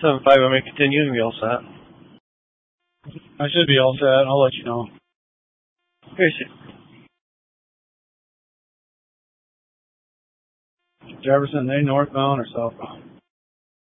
7-5, I'm going to continue and be all set. I should be all set. I'll let you know. Appreciate it. Jefferson, they northbound or southbound?